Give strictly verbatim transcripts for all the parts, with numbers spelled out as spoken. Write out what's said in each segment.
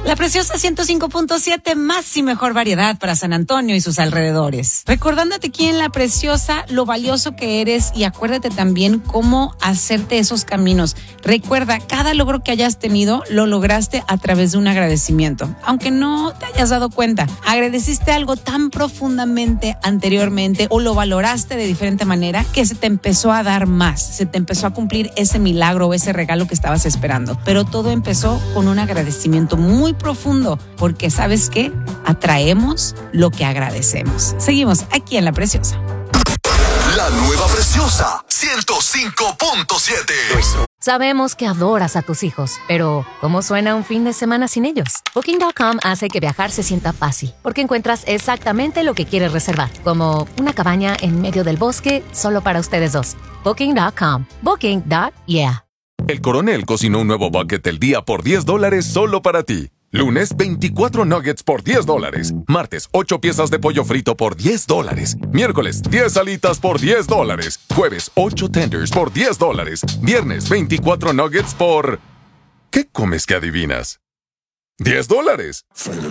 La Preciosa ciento cinco punto siete, más y mejor variedad para San Antonio y sus alrededores. Recordándote aquí en La Preciosa lo valioso que eres y acuérdate también cómo hacerte esos caminos. Recuerda, cada logro que hayas tenido lo lograste a través de un agradecimiento. Aunque no te hayas dado cuenta, agradeciste algo tan profundamente anteriormente o lo valoraste de diferente manera que se te empezó a dar más, se te empezó a cumplir ese milagro o ese regalo que estabas esperando. Pero todo empezó con un agradecimiento muy profundo, porque ¿sabes qué? Atraemos lo que agradecemos. Seguimos aquí en La Preciosa. La nueva Preciosa ciento cinco punto siete. Sabemos que adoras a tus hijos, pero ¿cómo suena un fin de semana sin ellos? Booking punto com hace que viajar se sienta fácil, porque encuentras exactamente lo que quieres reservar, como una cabaña en medio del bosque solo para ustedes dos. Booking punto com. Booking. Yeah. El Coronel cocinó un nuevo bucket del día por diez dólares solo para ti. Lunes, veinticuatro nuggets por diez dólares. Martes, ocho piezas de pollo frito por diez dólares. Miércoles, diez alitas por diez dólares. Jueves, ocho tenders por diez dólares. Viernes, veinticuatro nuggets por... ¿Qué comes que adivinas? diez dólares.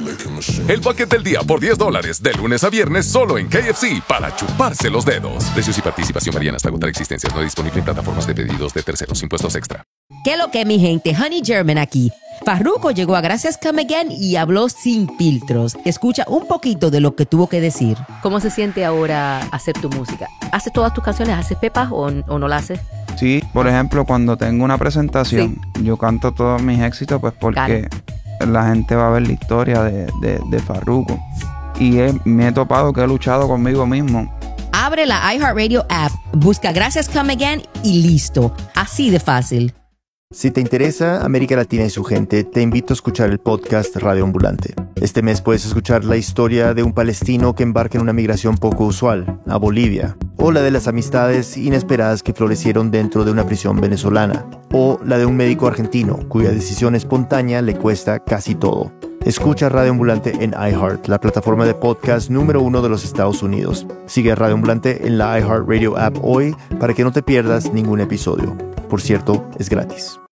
El bucket del día por diez dólares. De lunes a viernes solo en K F C para chuparse los dedos. Precios y participación varían hasta agotar existencias. No disponible en plataformas de pedidos de terceros. Impuestos extra. ¿Qué lo que, mi gente? Honey German aquí. Farruko llegó a Gracias Come Again y habló sin filtros. Escucha un poquito de lo que tuvo que decir. ¿Cómo se siente ahora hacer tu música? ¿Haces todas tus canciones? ¿Haces pepas o, o no la haces? Sí, por ejemplo, cuando tengo una presentación, sí, yo canto todos mis éxitos pues porque claro, la gente va a ver la historia de, de, de Farruko. Y he, me he topado que he luchado conmigo mismo. Abre la iHeartRadio app, busca Gracias Come Again y listo. Así de fácil. Si te interesa América Latina y su gente, te invito a escuchar el podcast Radio Ambulante. Este mes puedes escuchar la historia de un palestino que embarca en una migración poco usual, a Bolivia, o la de las amistades inesperadas que florecieron dentro de una prisión venezolana, o la de un médico argentino cuya decisión espontánea le cuesta casi todo. Escucha Radio Ambulante en iHeart, la plataforma de podcast número uno de los Estados Unidos. Sigue a Radio Ambulante en la iHeartRadio app hoy para que no te pierdas ningún episodio. Por cierto, es gratis.